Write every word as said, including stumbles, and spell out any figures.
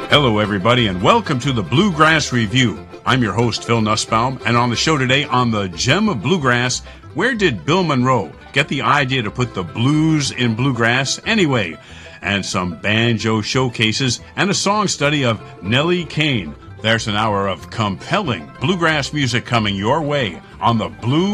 Hello, everybody, and welcome to the Bluegrass Review. I'm your host, Phil Nussbaum, and on the show today on the Gem of Bluegrass, where did Bill Monroe get the idea to put the blues in bluegrass anyway? And some banjo showcases and a song study of Nellie Kane. There's an hour of compelling bluegrass music coming your way on the Blue